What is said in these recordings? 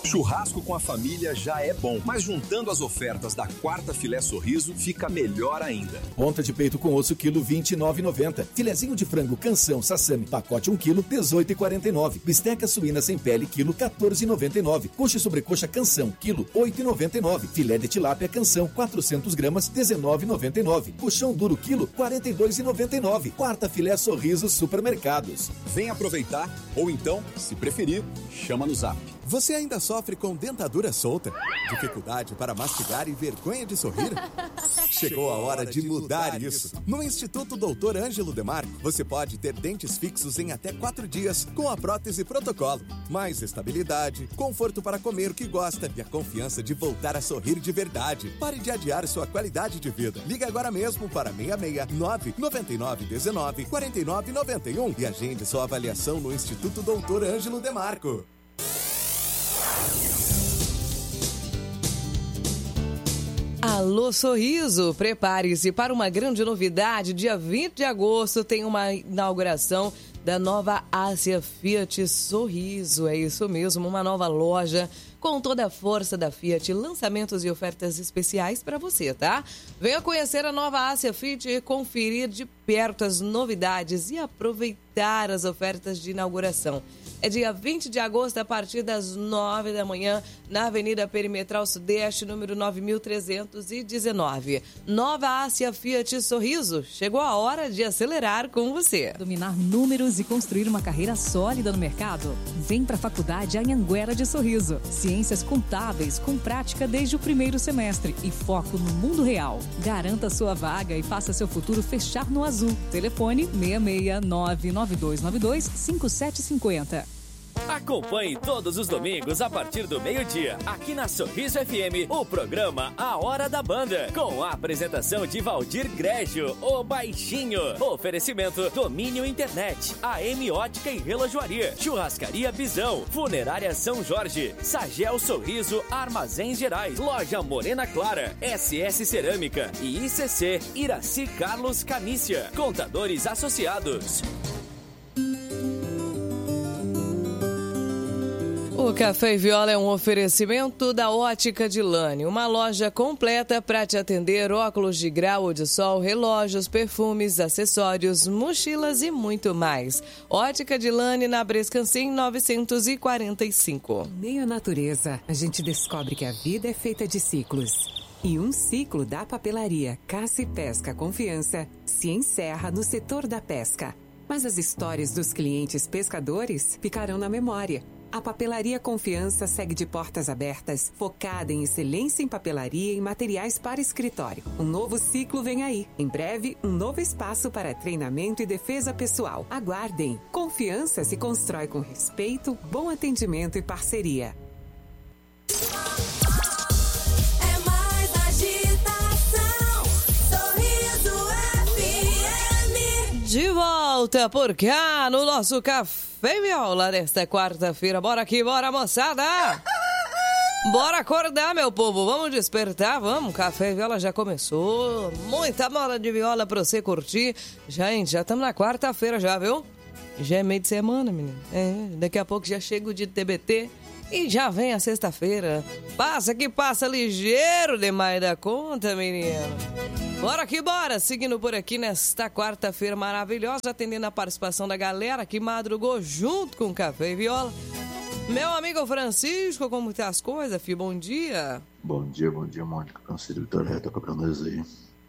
Churrasco com a família já é bom, mas juntando as ofertas da quarta filé Sorriso fica melhor ainda. Ponta de peito com osso, quilo R$ 29,90. Filezinho de frango Canção Sassami, pacote 1 quilo, R$ 18,49. Bisteca suína sem pele, quilo, R$ 14,99. Coxa e sobrecoxa Canção, quilo, R$ 8,99. Filé de tilápia Canção, 400 gramas, R$ 19,99. Puxão duro, quilo, R$ 42,99. Quarta filé Sorriso Supermercados. Vem aproveitar, ou então, se preferir, chama no Zap. Você ainda sofre com dentadura solta? Dificuldade para mastigar e vergonha de sorrir? Chegou a hora de mudar isso. No Instituto Dr. Ângelo Demarco, você pode ter dentes fixos em até 4 dias com a prótese protocolo. Mais estabilidade, conforto para comer o que gosta e a confiança de voltar a sorrir de verdade. Pare de adiar sua qualidade de vida. Liga agora mesmo para 669 9919 4991 e agende sua avaliação no Instituto Dr. Ângelo Demarco. Alô Sorriso, prepare-se para uma grande novidade. Dia 20 de agosto tem uma inauguração da nova Ásia Fiat Sorriso. É isso mesmo, uma nova loja com toda a força da Fiat, lançamentos e ofertas especiais para você, tá? Venha conhecer a nova Ásia Fiat e conferir de perto as novidades e aproveitar as ofertas de inauguração. É dia 20 de agosto, a partir das 9 da manhã, na Avenida Perimetral Sudeste, número 9319. Nova Ásia Fiat Sorriso. Chegou a hora de acelerar com você. Dominar números e construir uma carreira sólida no mercado? Vem para a Faculdade Anhanguera de Sorriso. Ciências contábeis com prática desde o primeiro semestre e foco no mundo real. Garanta sua vaga e faça seu futuro fechar no azul. Telefone 66992925750. Acompanhe todos os domingos a partir do meio-dia, aqui na Sorriso FM, o programa A Hora da Banda, com a apresentação de Valdir Grégio, o Baixinho. Oferecimento Domínio Internet, AM Ótica e Relojoaria, Churrascaria Bisão, Funerária São Jorge, Sagel Sorriso Armazéns Gerais, Loja Morena Clara, SS Cerâmica e ICC Iraci Carlos Canícia, Contadores Associados. O Café e Viola é um oferecimento da Ótica Dilane, uma loja completa para te atender: óculos de grau ou de sol, relógios, perfumes, acessórios, mochilas e muito mais. Ótica Dilane na Brescancim 945. Meio natureza, a gente descobre que a vida é feita de ciclos. E um ciclo da papelaria Caça e Pesca Confiança se encerra no setor da pesca. Mas as histórias dos clientes pescadores ficarão na memória. A Papelaria Confiança segue de portas abertas, focada em excelência em papelaria e materiais para escritório. Um novo ciclo vem aí. Em breve, um novo espaço para treinamento e defesa pessoal. Aguardem. Confiança se constrói com respeito, bom atendimento e parceria. É mais agitação, Sorriso FM. De volta por cá no nosso Café e Viola desta quarta-feira. Bora aqui, bora, moçada! Bora acordar, meu povo, vamos despertar, vamos. Café e Viola já começou, muita moda de viola pra você curtir. Gente, já estamos na quarta-feira já, viu? Já é meio de semana, menino. Daqui a pouco já chega o dia de TBT e já vem a sexta-feira. Passa que passa ligeiro demais da conta, menino. Bora que bora, seguindo por aqui nesta quarta-feira maravilhosa, atendendo a participação da galera que madrugou junto com Café e Viola. Meu amigo Francisco, como tá as coisas, filho? Bom dia. Bom dia, Mônica. Canseiro Vitória, toca pra nós aí.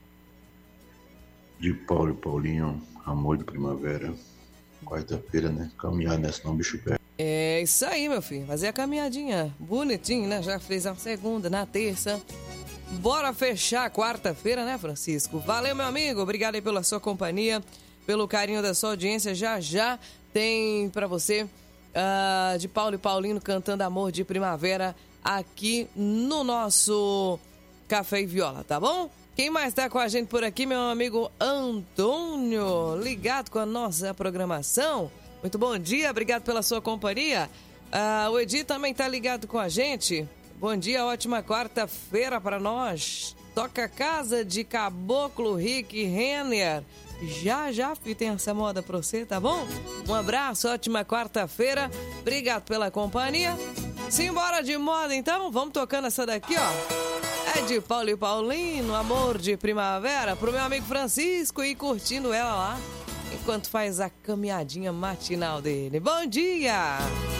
De Paulo e Paulinho, amor de primavera. Quarta-feira, né? Caminhar, né? Senão o bicho pega. É isso aí, meu filho. Fazer a caminhadinha bonitinho, né? Já fez a segunda, na terça. Bora fechar a quarta-feira, né, Francisco? Valeu, meu amigo. Obrigado aí pela sua companhia, pelo carinho da sua audiência. Já tem pra você de Paulo e Paulinho cantando Amor de Primavera aqui no nosso Café e Viola, tá bom? Quem mais tá com a gente por aqui? Meu amigo Antônio, ligado com a nossa programação. Muito bom dia, obrigado pela sua companhia. O Edi também tá ligado com a gente. Bom dia, ótima quarta-feira para nós. Toca a casa de Caboclo Rick Renner. Já, filho, tem essa moda pra você, tá bom? Um abraço, ótima quarta-feira. Obrigado pela companhia. Simbora de moda, então? Vamos tocando essa daqui, ó. É de Paulo e Paulino, Amor de Primavera, pro meu amigo Francisco e curtindo ela lá, enquanto faz a caminhadinha matinal dele. Bom dia!